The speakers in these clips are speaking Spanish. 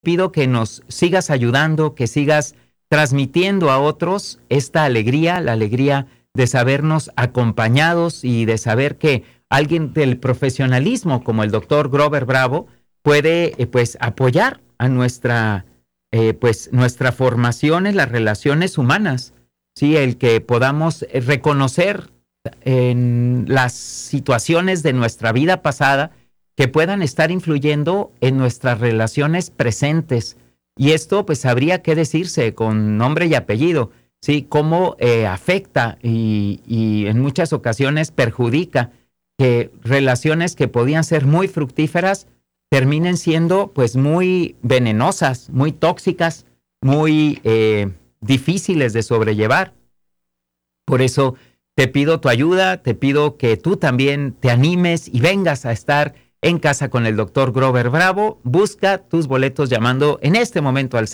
pido que nos sigas ayudando, que sigas transmitiendo a otros esta alegría, la alegría de sabernos acompañados y de saber que alguien del profesionalismo como el doctor Grover Bravo puede pues apoyar a nuestra formación en las relaciones humanas, ¿sí? El que podamos reconocer en las situaciones de nuestra vida pasada que puedan estar influyendo en nuestras relaciones presentes. Y esto pues habría que decirse con nombre y apellido, ¿sí? Cómo afecta y en muchas ocasiones perjudica que relaciones que podían ser muy fructíferas terminen siendo pues muy venenosas, muy tóxicas, muy difíciles de sobrellevar. Por eso te pido tu ayuda, te pido que tú también te animes y vengas a estar en casa con el doctor Grover Bravo. Busca tus boletos llamando en este momento al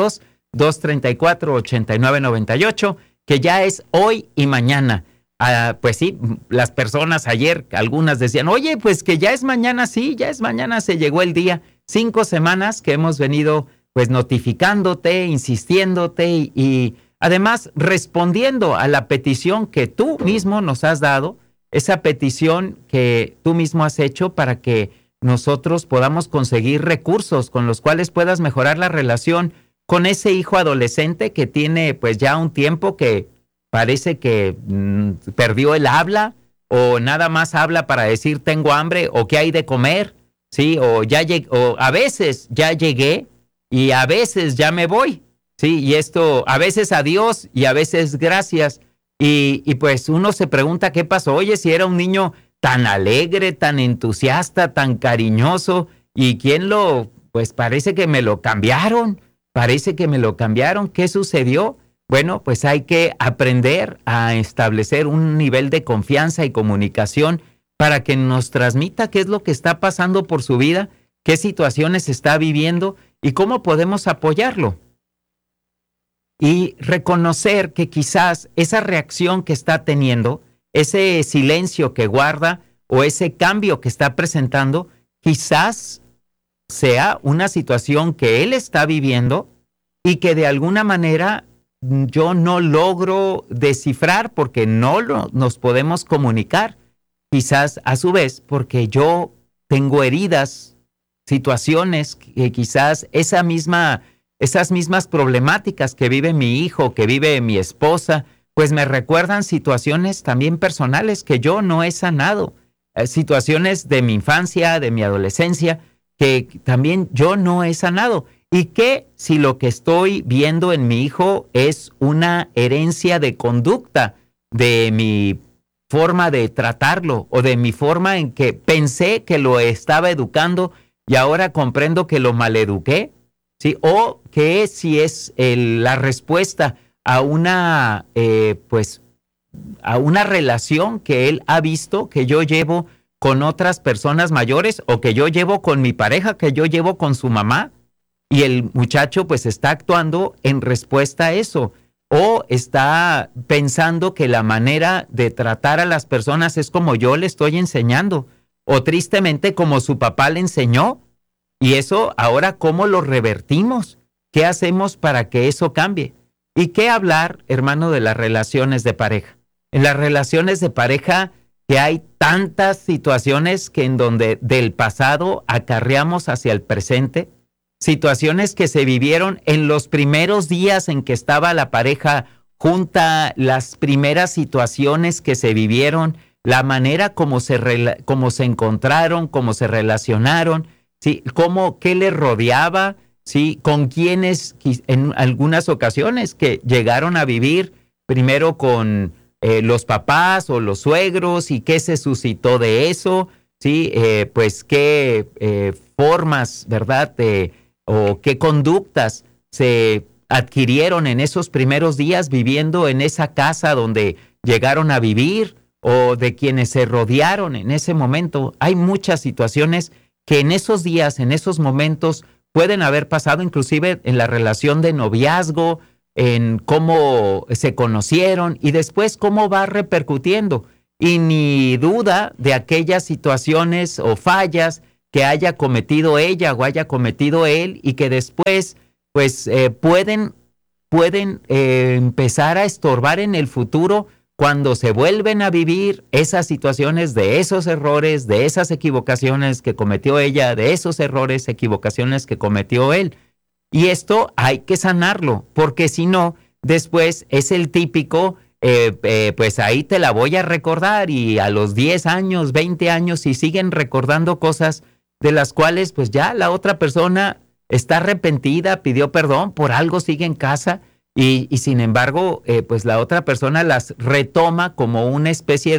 602-234-8998, que ya es hoy y mañana. Pues sí, las personas ayer, algunas decían, oye, pues que ya es mañana, sí, ya es mañana, se llegó el día. 5 semanas que hemos venido pues notificándote, insistiéndote y además respondiendo a la petición que tú mismo nos has dado, esa petición que tú mismo has hecho para que nosotros podamos conseguir recursos con los cuales puedas mejorar la relación con ese hijo adolescente que tiene pues ya un tiempo que parece que perdió el habla o nada más habla para decir tengo hambre o qué hay de comer, ¿sí? O a veces ya llegué y a veces ya me voy, ¿sí? Y esto a veces adiós y a veces gracias. Y pues uno se pregunta qué pasó. Oye, si era un niño tan alegre, tan entusiasta, tan cariñoso, y pues parece que me lo cambiaron, ¿qué sucedió? Bueno, pues hay que aprender a establecer un nivel de confianza y comunicación para que nos transmita qué es lo que está pasando por su vida, qué situaciones está viviendo y cómo podemos apoyarlo. Y reconocer que quizás esa reacción que está teniendo, ese silencio que guarda o ese cambio que está presentando, quizás sea una situación que él está viviendo y que de alguna manera yo no logro descifrar porque no nos podemos comunicar. Quizás a su vez porque yo tengo heridas, situaciones que quizás esas mismas problemáticas que vive mi hijo, que vive mi esposa, pues me recuerdan situaciones también personales que yo no he sanado, situaciones de mi infancia, de mi adolescencia, que también yo no he sanado. Y que si lo que estoy viendo en mi hijo es una herencia de conducta de mi forma de tratarlo o de mi forma en que pensé que lo estaba educando y ahora comprendo que lo maleduqué, ¿sí? O que si es la respuesta a una relación que él ha visto que yo llevo con otras personas mayores o que yo llevo con mi pareja, que yo llevo con su mamá, y el muchacho pues está actuando en respuesta a eso o está pensando que la manera de tratar a las personas es como yo le estoy enseñando o tristemente como su papá le enseñó. Y eso ahora, ¿cómo lo revertimos? ¿Qué hacemos para que eso cambie? ¿Y qué hablar, hermano, de las relaciones de pareja? En las relaciones de pareja que hay tantas situaciones que en donde del pasado acarreamos hacia el presente, situaciones que se vivieron en los primeros días en que estaba la pareja junta, las primeras situaciones que se vivieron, la manera como se encontraron, cómo se relacionaron, ¿sí? Qué les rodeaba, ¿sí? Con quienes en algunas ocasiones que llegaron a vivir primero con los papás o los suegros y qué se suscitó de eso, ¿sí? Pues qué formas, ¿verdad? O qué conductas se adquirieron en esos primeros días viviendo en esa casa donde llegaron a vivir o de quienes se rodearon en ese momento. Hay muchas situaciones que en esos días, en esos momentos, pueden haber pasado inclusive en la relación de noviazgo, en cómo se conocieron y después cómo va repercutiendo. Y ni duda de aquellas situaciones o fallas que haya cometido ella o haya cometido él y que después pues pueden empezar a estorbar en el futuro cuando se vuelven a vivir esas situaciones de esos errores, de esas equivocaciones que cometió ella, de esos errores, equivocaciones que cometió él. Y esto hay que sanarlo, porque si no, después es el típico, pues ahí te la voy a recordar, y a los 10 años, 20 años, si siguen recordando cosas de las cuales pues ya la otra persona está arrepentida, pidió perdón, por algo sigue en casa, y sin embargo, pues la otra persona las retoma como una especie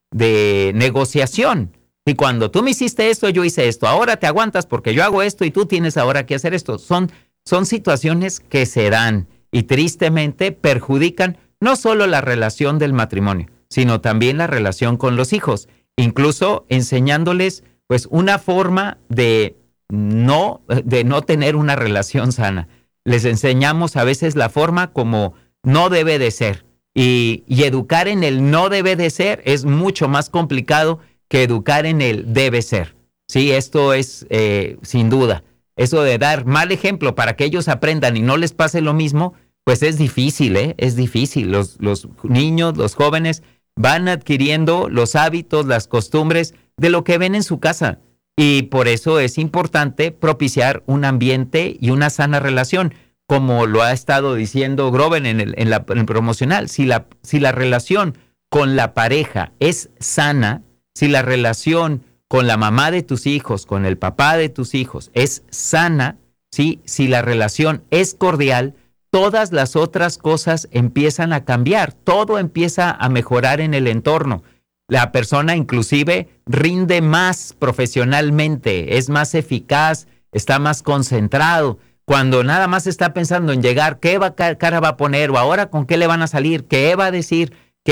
de negociación. Y cuando tú me hiciste esto, yo hice esto, ahora te aguantas porque yo hago esto y tú tienes ahora que hacer esto. Son situaciones que se dan y tristemente perjudican no solo la relación del matrimonio, sino también la relación con los hijos, incluso enseñándoles pues una forma de no tener una relación sana. Les enseñamos a veces la forma como no debe de ser, y educar en el no debe de ser es mucho más complicado que educar en el debe ser. Sí, esto es sin duda. Eso de dar mal ejemplo para que ellos aprendan y no les pase lo mismo, pues es difícil, es difícil. Los niños, los jóvenes van adquiriendo los hábitos, las costumbres de lo que ven en su casa. Y por eso es importante propiciar un ambiente y una sana relación, como lo ha estado diciendo Groven en el promocional. Si la relación con la pareja es sana, si la relación con la mamá de tus hijos, con el papá de tus hijos es sana, ¿sí? Si la relación es cordial, todas las otras cosas empiezan a cambiar, todo empieza a mejorar en el entorno. La persona inclusive rinde más profesionalmente, es más eficaz, está más concentrado. Cuando nada más está pensando en llegar, qué cara va a poner, o ahora con qué le van a salir, qué va a decir,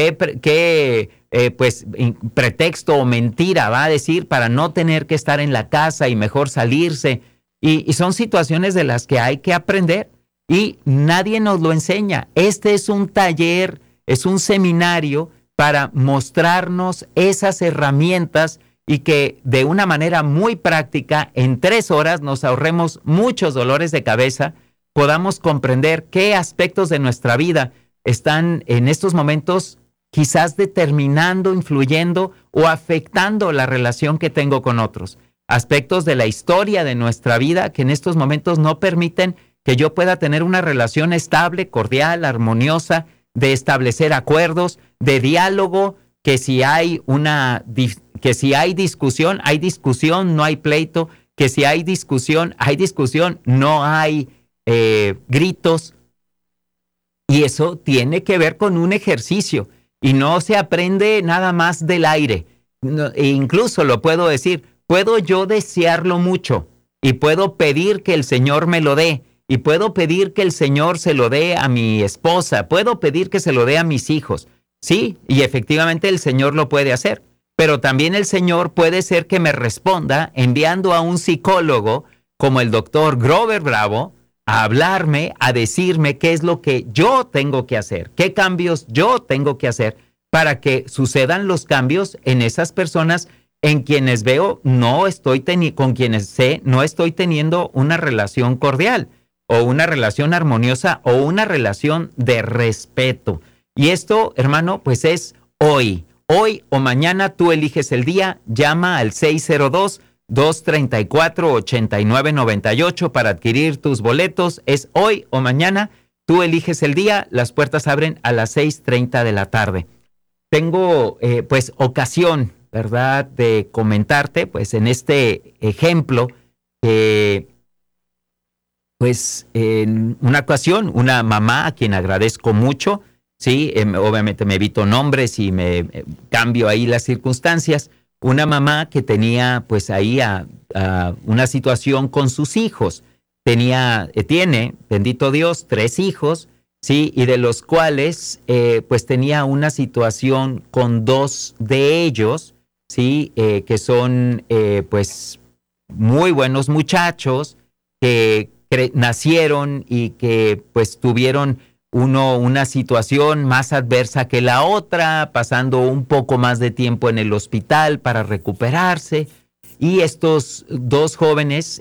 qué pretexto o mentira va a decir para no tener que estar en la casa y mejor salirse. Y son situaciones de las que hay que aprender y nadie nos lo enseña. Este es un taller, es un seminario para mostrarnos esas herramientas y que de una manera muy práctica, en 3 horas nos ahorremos muchos dolores de cabeza, podamos comprender qué aspectos de nuestra vida están en estos momentos quizás determinando, influyendo o afectando la relación que tengo con otros. Aspectos de la historia de nuestra vida que en estos momentos no permiten que yo pueda tener una relación estable, cordial, armoniosa, de establecer acuerdos, de diálogo, que si hay discusión, hay discusión, no hay pleito, que si hay discusión, no hay gritos. Y eso tiene que ver con un ejercicio y no se aprende nada más del aire. E incluso lo puedo decir, puedo yo desearlo mucho y puedo pedir que el Señor me lo dé. Y puedo pedir que el Señor se lo dé a mi esposa, puedo pedir que se lo dé a mis hijos. Sí, y efectivamente el Señor lo puede hacer. Pero también el Señor puede ser que me responda enviando a un psicólogo como el doctor Grover Bravo a hablarme, a decirme qué es lo que yo tengo que hacer, qué cambios yo tengo que hacer para que sucedan los cambios en esas personas en quienes veo con quienes sé no estoy teniendo una relación cordial, o una relación armoniosa, o una relación de respeto. Y esto, hermano, pues es hoy o mañana, tú eliges el día. Llama al 602-234-8998 para adquirir tus boletos. Es hoy o mañana, tú eliges el día. Las puertas abren a las 6:30 de la tarde. Tengo pues ocasión, ¿verdad?, de comentarte pues en este ejemplo que pues en una ocasión, una mamá a quien agradezco mucho, sí, obviamente me evito nombres y me cambio ahí las circunstancias, una mamá que tenía pues ahí una situación con sus hijos, tiene, bendito Dios, 3 hijos, sí, y de los cuales pues tenía una situación con 2 de ellos, sí, que son pues muy buenos muchachos, que nacieron y que pues tuvieron una situación más adversa que la otra, pasando un poco más de tiempo en el hospital para recuperarse. y estos dos jóvenes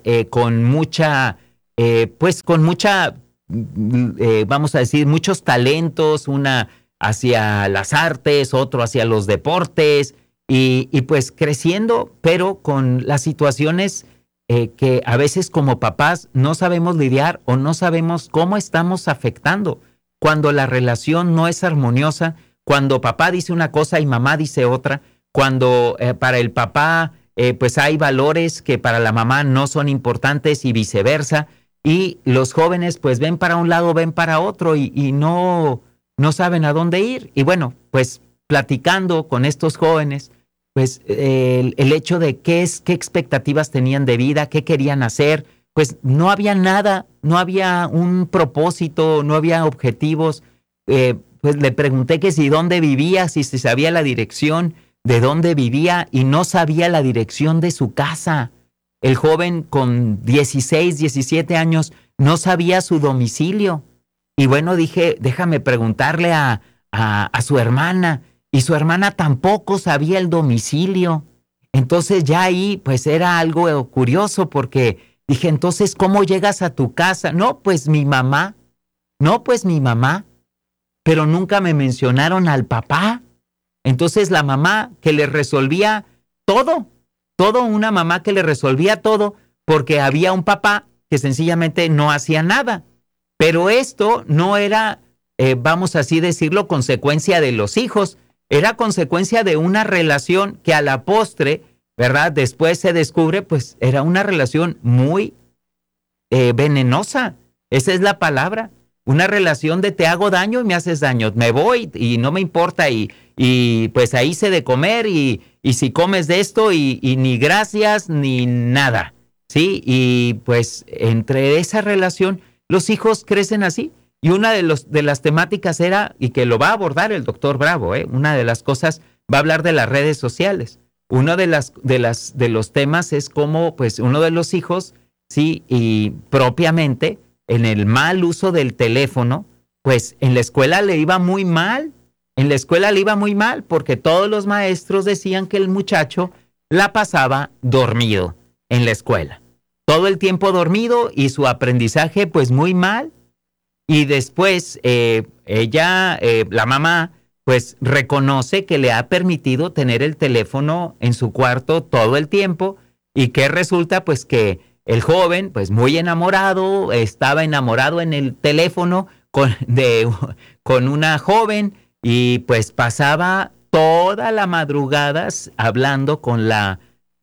vamos a decir, muchos talentos, una hacia las artes, otro hacia los deportes, y pues creciendo, pero con las situaciones que a veces como papás no sabemos lidiar o no sabemos cómo estamos afectando. Cuando la relación no es armoniosa, cuando papá dice una cosa y mamá dice otra, cuando para el papá pues hay valores que para la mamá no son importantes y viceversa, y los jóvenes pues ven para un lado, ven para otro y no saben a dónde ir. Y bueno, pues platicando con estos jóvenes, pues el hecho de qué expectativas tenían de vida, qué querían hacer, pues no había nada, no había un propósito, no había objetivos. Pues le pregunté que si dónde vivía, si se sabía la dirección de dónde vivía, y no sabía la dirección de su casa. El joven con 16, 17 años no sabía su domicilio. Y bueno, dije, déjame preguntarle a su hermana. Y su hermana tampoco sabía el domicilio. Entonces ya ahí pues era algo curioso, porque dije, entonces, ¿cómo llegas a tu casa? No, pues mi mamá. Pero nunca me mencionaron al papá. Entonces la mamá que le resolvía todo, una mamá que le resolvía todo, porque había un papá que sencillamente no hacía nada. Pero esto no era, vamos así decirlo, consecuencia de los hijos, era consecuencia de una relación que a la postre, ¿verdad? Después se descubre, pues era una relación muy venenosa. Esa es la palabra. Una relación de te hago daño y me haces daño. Me voy y no me importa, y pues ahí hice de comer, y si comes de esto y ni gracias ni nada, ¿sí? Y pues entre esa relación los hijos crecen así. Y una de las temáticas era, y que lo va a abordar el doctor Bravo, una de las cosas, va a hablar de las redes sociales. Uno de los temas es cómo pues uno de los hijos, sí, y propiamente en el mal uso del teléfono, pues en la escuela le iba muy mal. En la escuela le iba muy mal porque todos los maestros decían que el muchacho la pasaba dormido en la escuela. Todo el tiempo dormido, y su aprendizaje pues muy mal. Y después ella, la mamá, pues reconoce que le ha permitido tener el teléfono en su cuarto todo el tiempo, y que resulta pues que el joven, pues muy enamorado, estaba enamorado en el teléfono con una joven, y pues pasaba toda la madrugada hablando con la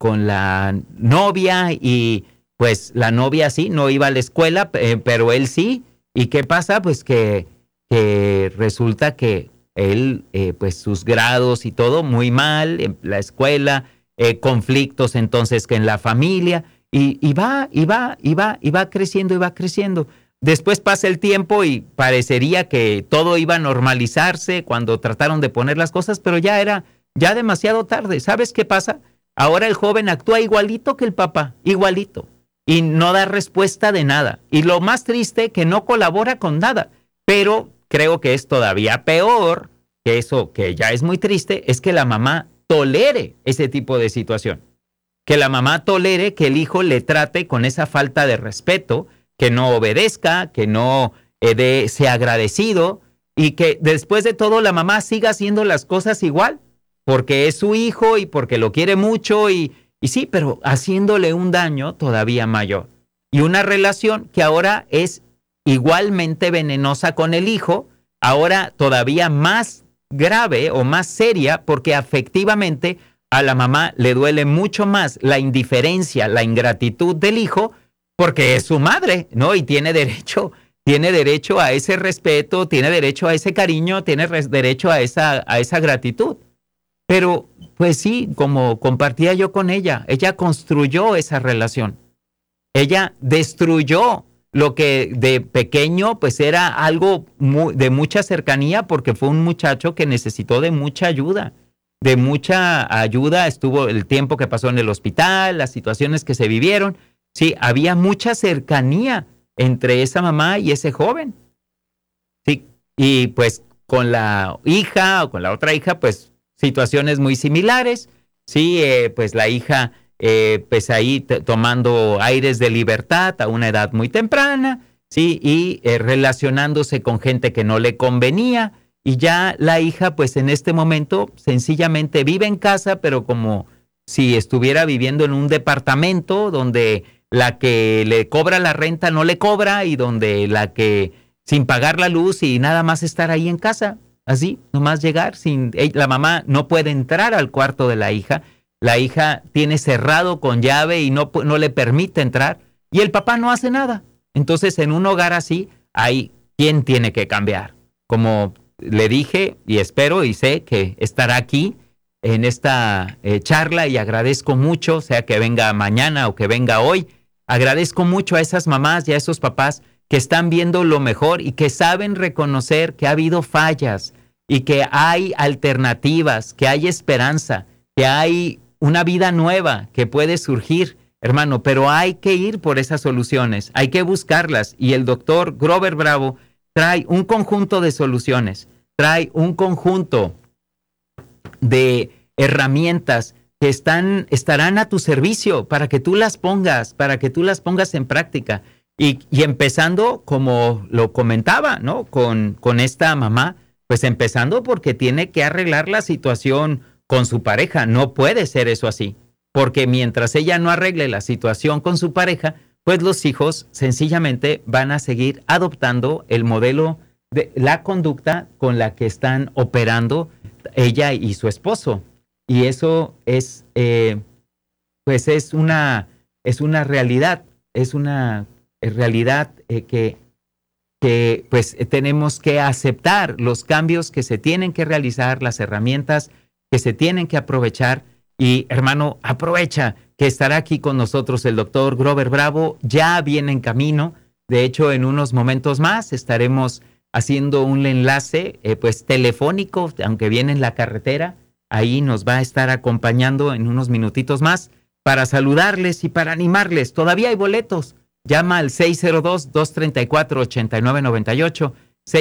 novia, y pues la novia sí, no iba a la escuela, pero él sí. ¿Y qué pasa? Pues que resulta que él, pues sus grados y todo muy mal en la escuela, conflictos entonces que en la familia, y va creciendo y va creciendo. Después pasa el tiempo y parecería que todo iba a normalizarse cuando trataron de poner las cosas, pero ya era demasiado tarde. ¿Sabes qué pasa? Ahora el joven actúa igualito que el papá, igualito, y no da respuesta de nada. Y lo más triste, que no colabora con nada. Pero creo que es todavía peor, que eso que ya es muy triste, es que la mamá tolere ese tipo de situación. Que la mamá tolere que el hijo le trate con esa falta de respeto, que no obedezca, que no sea agradecido, y que después de todo la mamá siga haciendo las cosas igual, porque es su hijo y porque lo quiere mucho, y sí, pero haciéndole un daño todavía mayor. Y una relación que ahora es igualmente venenosa con el hijo, ahora todavía más grave o más seria, porque afectivamente a la mamá le duele mucho más la indiferencia, la ingratitud del hijo, porque es su madre, ¿no? Y tiene derecho a ese respeto, tiene derecho a ese cariño, tiene derecho a esa gratitud. Pero, pues sí, como compartía yo con ella construyó esa relación. Ella destruyó lo que de pequeño pues era algo de mucha cercanía, porque fue un muchacho que necesitó de mucha ayuda. Estuvo el tiempo que pasó en el hospital, las situaciones que se vivieron. Sí, había mucha cercanía entre esa mamá y ese joven. Sí, y pues con la hija o con la otra hija, pues situaciones muy similares. Sí, pues la hija pues ahí tomando aires de libertad a una edad muy temprana, ¿sí? Y relacionándose con gente que no le convenía. Y ya la hija, pues en este momento, sencillamente vive en casa, pero como si estuviera viviendo en un departamento donde la que le cobra la renta no le cobra y donde la que sin pagar la luz y nada más estar ahí en casa, así, nomás llegar, la mamá no puede entrar al cuarto de la hija tiene cerrado con llave y no le permite entrar y el papá no hace nada. Entonces en un hogar así, hay quien tiene que cambiar. Como le dije y espero y sé que estará aquí en esta charla y agradezco mucho, sea que venga mañana o que venga hoy, agradezco mucho a esas mamás y a esos papás que están viendo lo mejor y que saben reconocer que ha habido fallas y que hay alternativas, que hay esperanza, que hay una vida nueva que puede surgir, hermano, pero hay que ir por esas soluciones, hay que buscarlas y el doctor Grover Bravo trae un conjunto de soluciones, trae un conjunto de herramientas que estarán a tu servicio para que tú las pongas en práctica. Y empezando, como lo comentaba, ¿no? Con esta mamá, pues empezando porque tiene que arreglar la situación con su pareja. No puede ser eso así, porque mientras ella no arregle la situación con su pareja, pues los hijos sencillamente van a seguir adoptando el modelo de la conducta con la que están operando ella y su esposo. Y eso es, pues es una realidad, que pues tenemos que aceptar los cambios que se tienen que realizar, las herramientas que se tienen que aprovechar. Y hermano, aprovecha que estará aquí con nosotros el doctor Grover Bravo, ya viene en camino. De hecho, en unos momentos más estaremos haciendo un enlace pues telefónico, aunque viene en la carretera, ahí nos va a estar acompañando en unos minutitos más para saludarles y para animarles. Todavía hay boletos. Llama al 602-234-8998,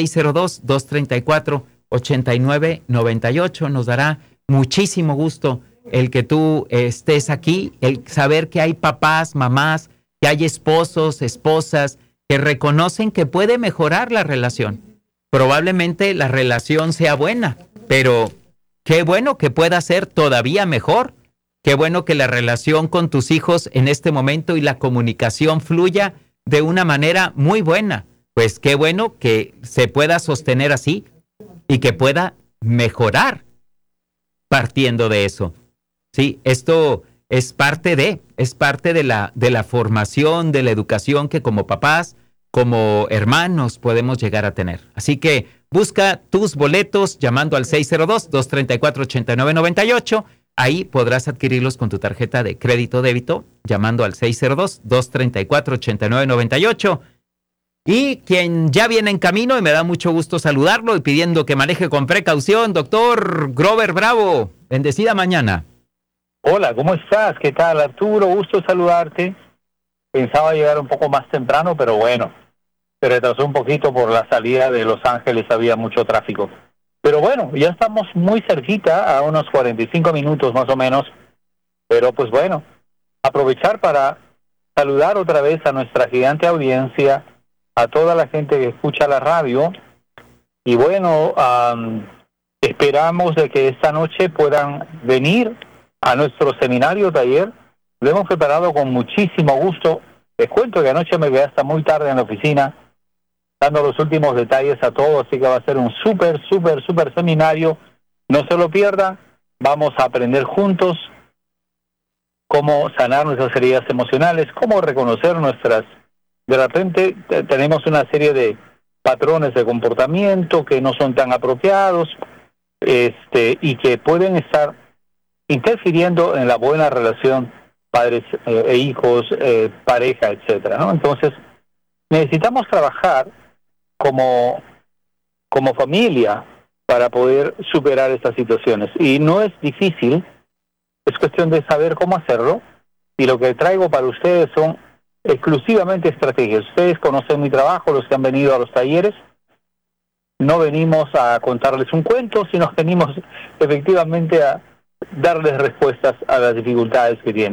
602-234-8998. Nos dará muchísimo gusto el que tú estés aquí, el saber que hay papás, mamás, que hay esposos, esposas, que reconocen que puede mejorar la relación. Probablemente la relación sea buena, pero qué bueno que pueda ser todavía mejor. Qué bueno que la relación con tus hijos en este momento y la comunicación fluya de una manera muy buena. Pues qué bueno que se pueda sostener así y que pueda mejorar partiendo de eso. Sí, esto es parte de la formación, de la educación que como papás, como hermanos podemos llegar a tener. Así que busca tus boletos llamando al 602-234-8998. Ahí podrás adquirirlos con tu tarjeta de crédito o débito llamando al 602-234-8998. Y quien ya viene en camino, y me da mucho gusto saludarlo y pidiendo que maneje con precaución, doctor Grover Bravo. Bendecida mañana. Hola, ¿cómo estás? ¿Qué tal, Arturo? Gusto saludarte. Pensaba llegar un poco más temprano, pero bueno, se retrasó un poquito por la salida de Los Ángeles, había mucho tráfico. Pero bueno, ya estamos muy cerquita, a unos 45 minutos más o menos. Pero pues bueno, aprovechar para saludar otra vez a nuestra gigante audiencia, a toda la gente que escucha la radio. Y bueno, esperamos de que esta noche puedan venir a nuestro seminario taller. Lo hemos preparado con muchísimo gusto. Les cuento que anoche me quedé hasta muy tarde en la oficina dando los últimos detalles a todo, así que va a ser un súper seminario. No se lo pierdan. Vamos a aprender juntos cómo sanar nuestras heridas emocionales, cómo reconocer nuestras... De repente tenemos una serie de patrones de comportamiento que no son tan apropiados, y que pueden estar interfiriendo en la buena relación padres e hijos, pareja, etcétera, ¿no? Entonces, necesitamos trabajar como familia para poder superar estas situaciones. Y no es difícil, es cuestión de saber cómo hacerlo. Y lo que traigo para ustedes son exclusivamente estrategias. Ustedes conocen mi trabajo, los que han venido a los talleres. No venimos a contarles un cuento, sino venimos efectivamente a darles respuestas a las dificultades que tienen.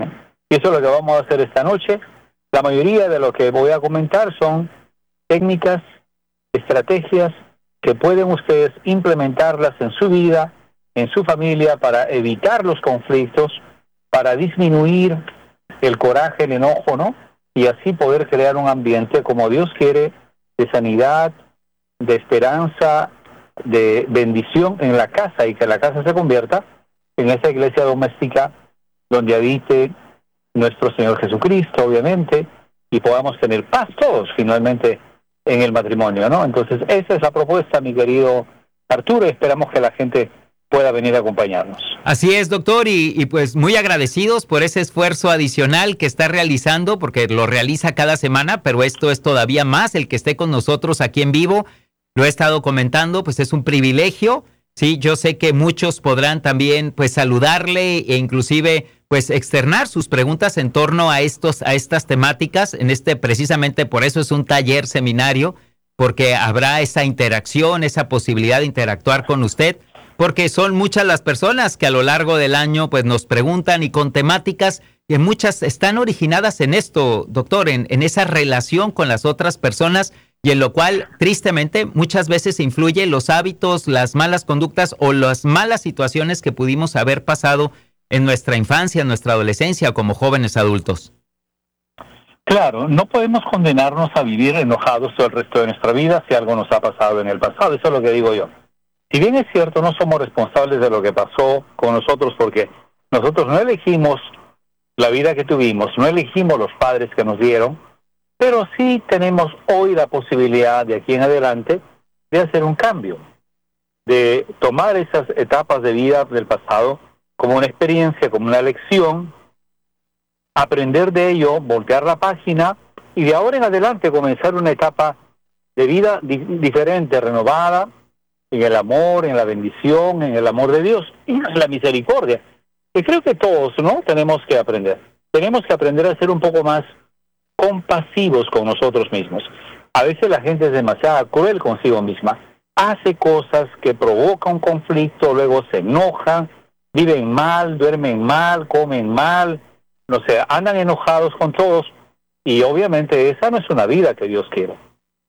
Y eso es lo que vamos a hacer esta noche. La mayoría de lo que voy a comentar son técnicas, estrategias que pueden ustedes implementarlas en su vida, en su familia, para evitar los conflictos, para disminuir el coraje, el enojo, ¿no? Y así poder crear un ambiente como Dios quiere, de sanidad, de esperanza, de bendición en la casa, y que la casa se convierta en esa iglesia doméstica donde habite nuestro Señor Jesucristo, obviamente, y podamos tener paz todos finalmente en el matrimonio, ¿no? Entonces esa es la propuesta, mi querido Arturo, y esperamos que la gente pueda venir a acompañarnos. Así es, doctor, y pues muy agradecidos por ese esfuerzo adicional que está realizando, porque lo realiza cada semana, pero esto es todavía más, el que esté con nosotros aquí en vivo. Lo he estado comentando, pues es un privilegio. Sí, yo sé que muchos podrán también pues saludarle e inclusive pues externar sus preguntas en torno a estas temáticas. Precisamente por eso es un taller seminario, porque habrá esa interacción, esa posibilidad de interactuar con usted, porque son muchas las personas que a lo largo del año pues nos preguntan, y con temáticas que muchas están originadas en esto, doctor, en esa relación con las otras personas, y en lo cual, tristemente, muchas veces influyen los hábitos, las malas conductas o las malas situaciones que pudimos haber pasado en nuestra infancia, en nuestra adolescencia, como jóvenes adultos. Claro, no podemos condenarnos a vivir enojados todo el resto de nuestra vida si algo nos ha pasado en el pasado, eso es lo que digo yo. Si bien es cierto, no somos responsables de lo que pasó con nosotros, porque nosotros no elegimos la vida que tuvimos, no elegimos los padres que nos dieron, pero sí tenemos hoy la posibilidad de aquí en adelante de hacer un cambio, de tomar esas etapas de vida del pasado como una experiencia, como una lección, aprender de ello, voltear la página y de ahora en adelante comenzar una etapa de vida diferente, renovada, en el amor, en la bendición, en el amor de Dios y en la misericordia. Y creo que todos, ¿no?, tenemos que aprender. Tenemos que aprender a ser un poco más compasivos con nosotros mismos. A veces la gente es demasiado cruel consigo misma. Hace cosas que provocan un conflicto, luego se enojan, viven mal, duermen mal, comen mal, no sé, andan enojados con todos. Y obviamente esa no es una vida que Dios quiere.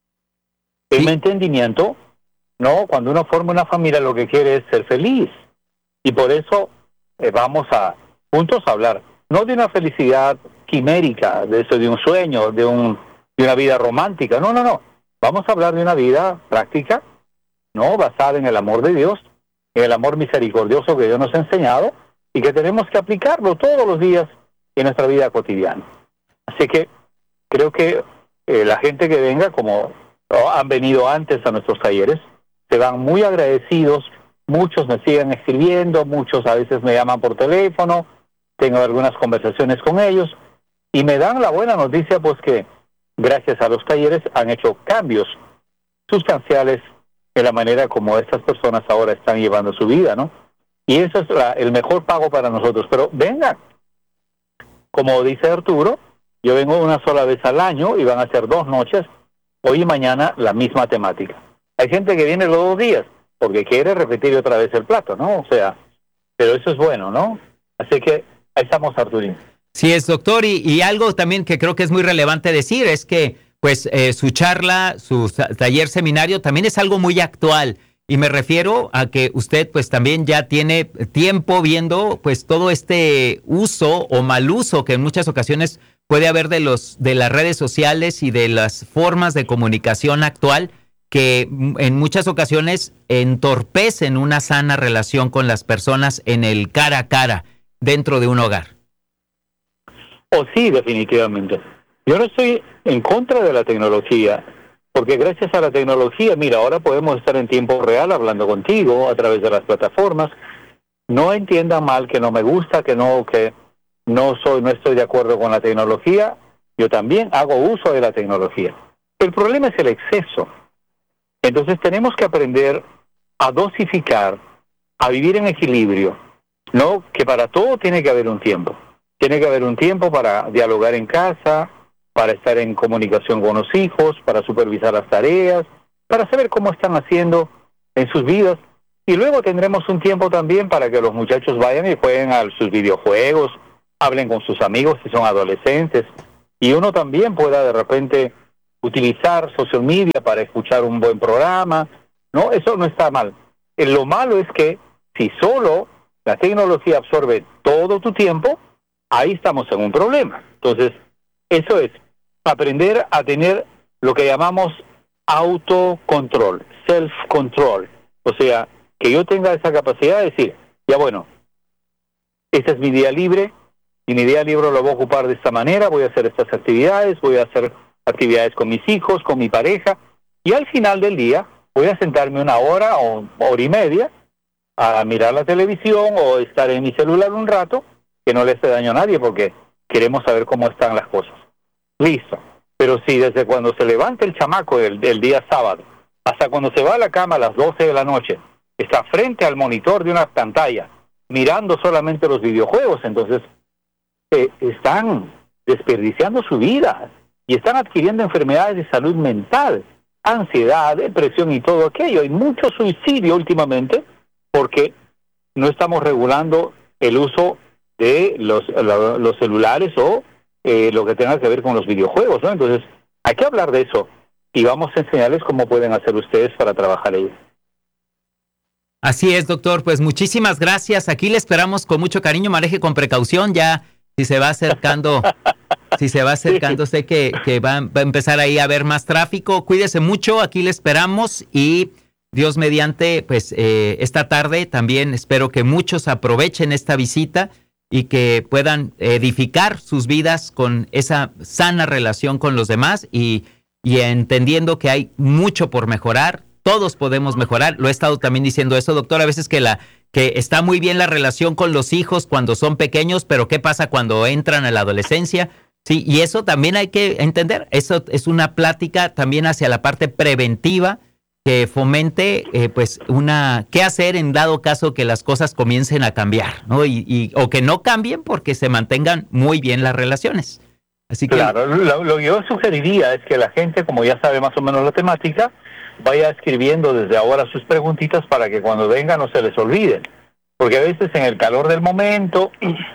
El entendimiento, ¿no? Cuando uno forma una familia, lo que quiere es ser feliz. Y por eso vamos a juntos a hablar, no de una felicidad quimérica, de eso, de un sueño, de una vida romántica. No. Vamos a hablar de una vida práctica, ¿no?, basada en el amor de Dios, en el amor misericordioso que Dios nos ha enseñado y que tenemos que aplicarlo todos los días en nuestra vida cotidiana. Así que creo que la gente que venga, como han venido antes a nuestros talleres, se van muy agradecidos. Muchos me siguen escribiendo, muchos a veces me llaman por teléfono, tengo algunas conversaciones con ellos y me dan la buena noticia, pues que gracias a los talleres han hecho cambios sustanciales en la manera como estas personas ahora están llevando su vida, ¿no? Y eso es el mejor pago para nosotros. Pero vengan, como dice Arturo, yo vengo una sola vez al año y van a ser 2 noches, hoy y mañana la misma temática. Hay gente que viene los 2 días porque quiere repetir otra vez el plato, ¿no? O sea, pero eso es bueno, ¿no? Así que ahí estamos, Arturín. Sí es, doctor, y algo también que creo que es muy relevante decir es que pues su charla, su taller seminario también es algo muy actual, y me refiero a que usted pues también ya tiene tiempo viendo pues todo este uso o mal uso que en muchas ocasiones puede haber de las redes sociales y de las formas de comunicación actual, que en muchas ocasiones entorpecen una sana relación con las personas en el cara a cara dentro de un hogar. Oh, sí, definitivamente. Yo no estoy en contra de la tecnología, porque gracias a la tecnología, mira, ahora podemos estar en tiempo real hablando contigo a través de las plataformas. No entiendan mal que no me gusta, que no estoy de acuerdo con la tecnología. Yo también hago uso de la tecnología. El problema es el exceso. Entonces tenemos que aprender a dosificar, a vivir en equilibrio, ¿no? Que para todo tiene que haber un tiempo. Tiene que haber un tiempo para dialogar en casa, para estar en comunicación con los hijos, para supervisar las tareas, para saber cómo están haciendo en sus vidas. Y luego tendremos un tiempo también para que los muchachos vayan y jueguen a sus videojuegos hablen con sus amigos si son adolescentes, y uno también pueda de repente utilizar social media para escuchar un buen programa, ¿no? Eso no está mal. Lo malo es que si solo la tecnología absorbe todo tu tiempo, ahí estamos en un problema. Entonces, eso es aprender a tener lo que llamamos autocontrol, self-control. O sea, que yo tenga esa capacidad de decir, ya bueno, este es mi día libre, y mi día libre lo voy a ocupar de esta manera, voy a hacer estas actividades, voy a hacer actividades con mis hijos, con mi pareja, y al final del día voy a sentarme 1 hora o 1 hora y media a mirar la televisión o estar en mi celular un rato, que no le hace daño a nadie porque queremos saber cómo están las cosas. Listo. Pero si desde cuando se levanta el chamaco del día sábado hasta cuando se va a la cama a las 12 de la noche, está frente al monitor de una pantalla, mirando solamente los videojuegos, entonces están desperdiciando su vida y están adquiriendo enfermedades de salud mental, ansiedad, depresión y todo aquello. Hay mucho suicidio últimamente porque no estamos regulando el uso de los celulares o lo que tenga que ver con los videojuegos, ¿no? Entonces, hay que hablar de eso y vamos a enseñarles cómo pueden hacer ustedes para trabajar ello. Así es, doctor. Pues muchísimas gracias. Aquí le esperamos con mucho cariño. Maneje con precaución. Ya, si se va acercando, sé que va a empezar ahí a haber más tráfico. Cuídese mucho. Aquí le esperamos y Dios mediante, pues esta tarde también espero que muchos aprovechen esta visita y que puedan edificar sus vidas con esa sana relación con los demás y entendiendo que hay mucho por mejorar. Todos podemos mejorar. Lo he estado también diciendo eso, doctor, a veces que está muy bien la relación con los hijos cuando son pequeños, pero ¿qué pasa cuando entran a la adolescencia? Sí, y eso también hay que entender. Eso es una plática también hacia la parte preventiva que fomente pues qué hacer en dado caso que las cosas comiencen a cambiar, ¿no? O que no cambien porque se mantengan muy bien las relaciones. Así que claro, lo que yo sugeriría es que la gente, como ya sabe más o menos la temática, vaya escribiendo desde ahora sus preguntitas para que cuando vengan no se les olviden. Porque a veces en el calor del momento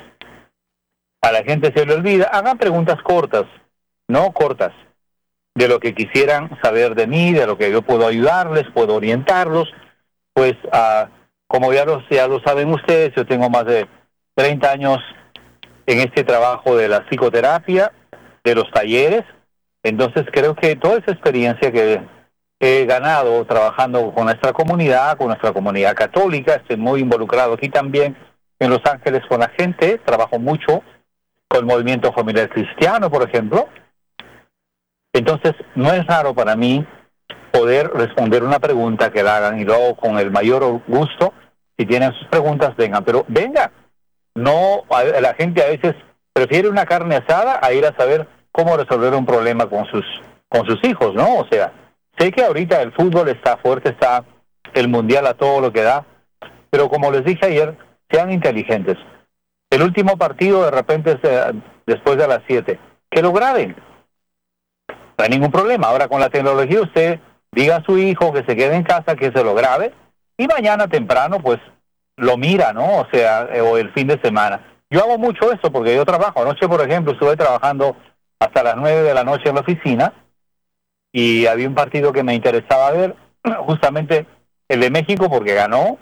a la gente se le olvida. Hagan preguntas cortas, no cortas, de lo que quisieran saber de mí, de lo que yo puedo ayudarles, puedo orientarlos. Pues como ya lo saben ustedes, yo tengo más de 30 años en este trabajo de la psicoterapia, de los talleres. Entonces creo que toda esa experiencia que he ganado trabajando con nuestra comunidad católica, estoy muy involucrado aquí también en Los Ángeles con la gente, trabajo mucho con el movimiento familiar cristiano, por ejemplo. Entonces, no es raro para mí poder responder una pregunta que la hagan y lo hago con el mayor gusto. Si tienen sus preguntas, vengan, pero venga. No, la gente a veces prefiere una carne asada a ir a saber cómo resolver un problema con sus hijos, ¿no? O sea, sé que ahorita el fútbol está fuerte, está el mundial a todo lo que da, pero como les dije ayer, sean inteligentes. El último partido de repente es después de las 7. Que lo graben. No hay ningún problema. Ahora con la tecnología usted diga a su hijo que se quede en casa, que se lo grabe y mañana temprano pues lo mira, ¿no? O sea, o el fin de semana. Yo hago mucho eso porque yo trabajo. Anoche, por ejemplo, estuve trabajando hasta las 9 de la noche en la oficina y había un partido que me interesaba ver, justamente el de México porque ganó,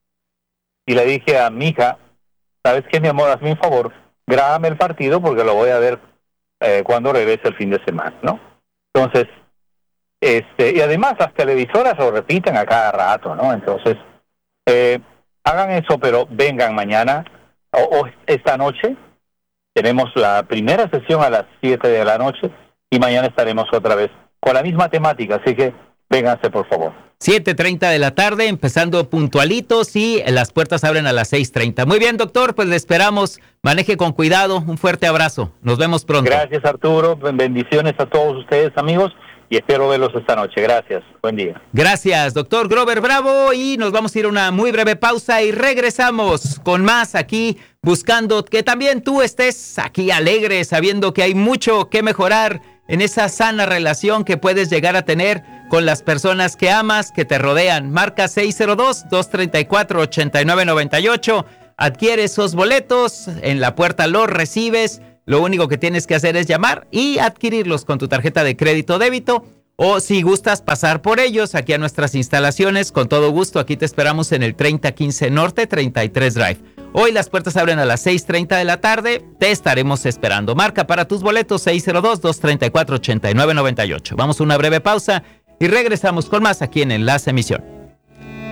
y le dije a mi hija, ¿sabes qué, mi amor? Hazme un favor, grábame el partido porque lo voy a ver cuando regrese el fin de semana, ¿no? Entonces, y además las televisoras lo repiten a cada rato, ¿no? Entonces, hagan eso, pero vengan mañana o esta noche. Tenemos la primera sesión a las 7 de la noche y mañana estaremos otra vez con la misma temática, así que vénganse, por favor. 7:30 de la tarde, empezando puntualitos y las puertas abren a las 6:30. Muy bien, doctor, pues le esperamos. Maneje con cuidado. Un fuerte abrazo. Nos vemos pronto. Gracias, Arturo. Bendiciones a todos ustedes, amigos, y espero verlos esta noche. Gracias. Buen día. Gracias, doctor Grover Bravo. Y nos vamos a ir a una muy breve pausa y regresamos con más aquí, buscando que también tú estés aquí alegre, sabiendo que hay mucho que mejorar en esa sana relación que puedes llegar a tener con las personas que amas, que te rodean. Marca 602-234-8998. adquiere esos boletos, en la puerta los recibes, lo único que tienes que hacer es llamar y adquirirlos con tu tarjeta de crédito o débito, o si gustas pasar por ellos aquí a nuestras instalaciones, con todo gusto, aquí te esperamos en el 3015 Norte 33 Drive. Hoy las puertas abren a las 6:30 de la tarde, te estaremos esperando. Marca para tus boletos 602-234-8998. Vamos a una breve pausa y regresamos con más aquí en Enlace Emisión.